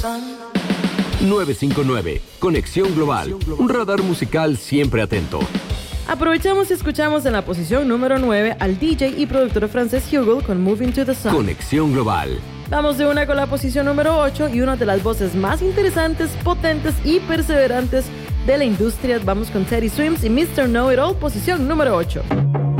959, Conexión Global, un radar musical siempre atento. Aprovechamos y escuchamos en la posición número 9 al DJ y productor francés Hugo con Moving to the Sun. Conexión Global. Vamos de una con la posición número 8 y una de las voces más interesantes, potentes y perseverantes de la industria. Vamos con Teddy Swims y Mr. Know It All, posición número 8.